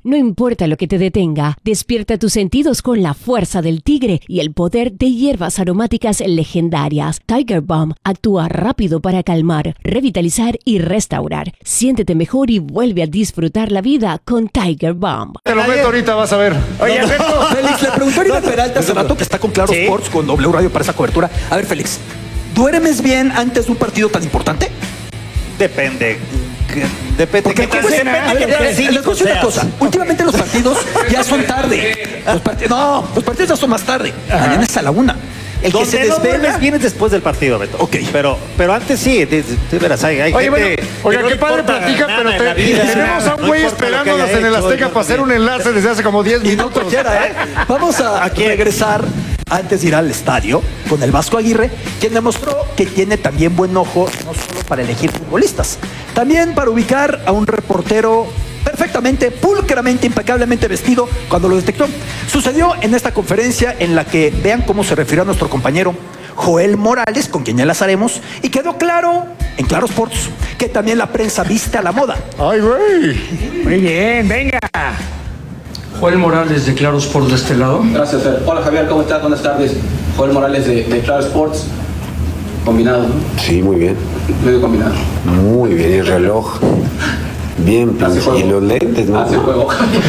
No importa lo que te detenga, despierta tus sentidos con la fuerza del tigre y el poder de hierbas aromáticas legendarias. Tiger Balm actúa rápido para calmar, revitalizar y restaurar. Siéntete mejor y vuelve a disfrutar la vida con Tiger Balm. Te lo meto ahorita, vas a ver. Oye, Félix, le preguntó a Oribe Peralta hace rato, que está con Claro Sports, con W Radio para esa cobertura. A ver, Félix, ¿duermes bien antes de un partido tan importante? Depende. Porque les voy a decir una cosa. Últimamente los partidos ya son tarde. Los partidos ya son más tarde. Mañana es a la 1. El que se desvela viene después del partido, Beto. Ok. Pero antes sí, de veras, hay Oye, gente... bueno, oiga, no qué padre importa platica, nada pero en la vida, tenemos a un güey esperándonos en el Azteca para hacer un enlace desde hace como 10 Y no minutos. cualquiera, ¿eh? Vamos a regresar antes de ir al estadio con el Vasco Aguirre, quien demostró que tiene también buen ojo, no solo para elegir futbolistas, también para ubicar a un reportero perfectamente, pulcramente, impecablemente vestido cuando lo detectó. Sucedió en esta conferencia en la que vean cómo se refirió a nuestro compañero Joel Morales, con quien ya enlazaremos, y quedó claro en Claro Sports que también la prensa viste a la moda. Ay, güey. Muy bien, venga. Joel Morales de Claro Sports de este lado. Gracias, Fer. Hola, Javier, ¿cómo estás? Buenas tardes. Joel Morales de Claro Sports. Combinado, ¿no? Sí, muy bien. Medio combinado. Muy bien, el reloj. Bien, y los lentes, ¿no? Hace juego.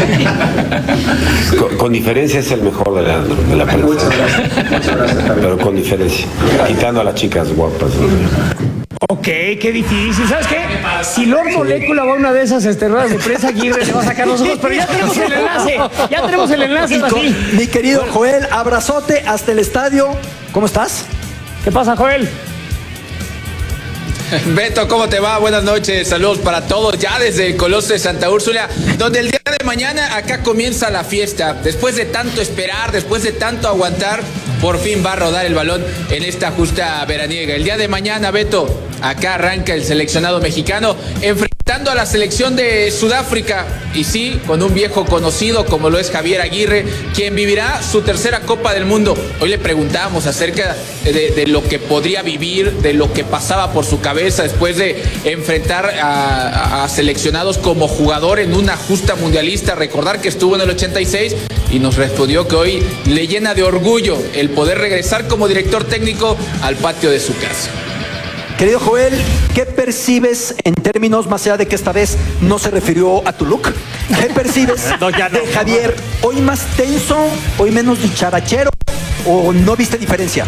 Con diferencia es el mejor de la prensa. Muchas gracias, Javier. Pero con diferencia. Quitando a las chicas guapas. Ok, qué difícil. ¿Sabes qué? Si Lord Molécula va a una de esas ruedas de prensa, Aguirre le va a sacar los ojos, pero ya tenemos el enlace. Ya tenemos el enlace. Mi querido Joel, abrazote hasta el estadio. ¿Cómo estás? ¿Qué pasa, Joel? Beto, ¿cómo te va? Buenas noches, saludos para todos, ya desde el Coloso de Santa Úrsula, donde el día de mañana acá comienza la fiesta. Después de tanto esperar, después de tanto aguantar, por fin va a rodar el balón en esta justa veraniega. El día de mañana, Beto, acá arranca el seleccionado mexicano, enfrentando a la selección de Sudáfrica, y sí, con un viejo conocido como lo es Javier Aguirre, quien vivirá su tercera Copa del Mundo. Hoy le preguntábamos acerca de lo que podría vivir, de lo que pasaba por su cabeza después de enfrentar a seleccionados como jugador en una justa mundialista. Recordar que estuvo en el 86 y nos respondió que hoy le llena de orgullo el poder regresar como director técnico al patio de su casa. Querido Joel, ¿qué percibes en términos, más allá de que esta vez no se refirió a tu look? ¿Qué percibes de Javier? ¿Hoy más tenso, hoy menos dicharachero o no viste diferencia?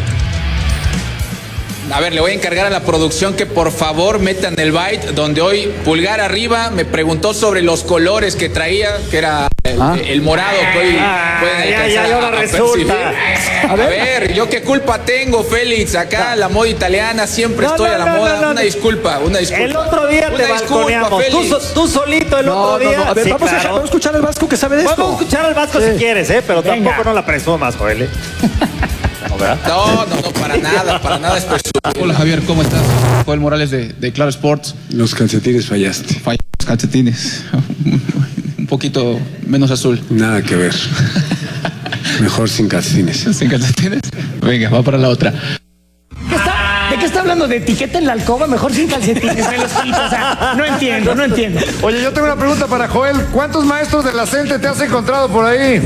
A ver, le voy a encargar a la producción que por favor metan el byte, donde hoy pulgar arriba me preguntó sobre los colores que traía, que era el morado que hoy pueden alcanzar a percibir. A ver, ¿yo qué culpa tengo, Félix? Acá la moda italiana, siempre estoy a la moda. Una disculpa. El otro día te balconeamos. Tú solito el otro día. A ver, sí, vamos a escuchar al Vasco que sabe de esto. Vamos a escuchar al Vasco si quieres, pero tampoco no la presumas, Joel. No, para nada es presumible. Hola Javier, ¿cómo estás? Joel Morales de Claro Sports. Los calcetines fallaste. Fallé los calcetines. Un poquito menos azul. Nada que ver. Mejor sin calcetines. ¿Sin calcetines? Venga, va para la otra. ¿De qué está hablando? ¿De etiqueta en la alcoba? Mejor sin calcetines, me los quito. O sea, no entiendo. Oye, yo tengo una pregunta para Joel. ¿Cuántos maestros de la CENTE te has encontrado por ahí?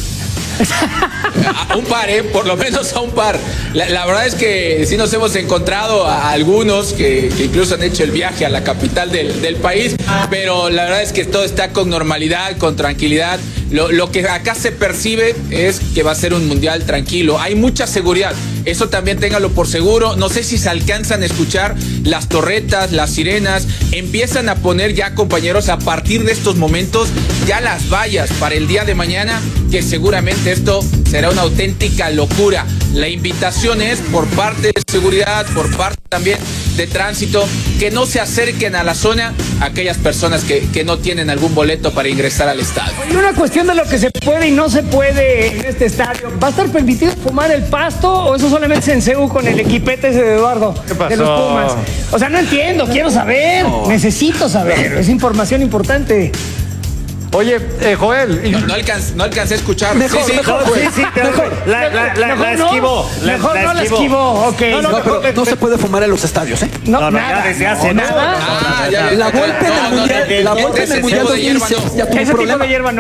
A un par, por lo menos a un par. La verdad es que sí nos hemos encontrado a algunos que incluso han hecho el viaje a la capital del país, pero la verdad es que todo está con normalidad, con tranquilidad. Lo que acá se percibe es que va a ser un mundial tranquilo. Hay mucha seguridad, eso también téngalo por seguro. No sé si se alcanzan a escuchar las torretas, las sirenas. Empiezan a poner ya, compañeros, a partir de estos momentos, ya las vallas para el día de mañana, que seguramente esto será una auténtica locura. La invitación es por parte de seguridad, por parte también de tránsito, que no se acerquen a la zona aquellas personas que no tienen algún boleto para ingresar al estadio. Y una cuestión de lo que se puede y no se puede en este estadio. ¿Va a estar permitido fumar el pasto o eso solamente es en CU con el equipete ese de Eduardo? ¿Qué pasó? De los Pumas. O sea, no entiendo, quiero saber. Necesito saber. Es información importante. Oye, Joel. No alcancé a escuchar. Mejor. La esquivó. Mejor no la esquivó. Ok. Pero no se puede fumar en los estadios, ¿eh? No, ya desde hace nada. La Volpe en el Mundial 2006 ya tuvo un problema. Ese tipo de hierba no.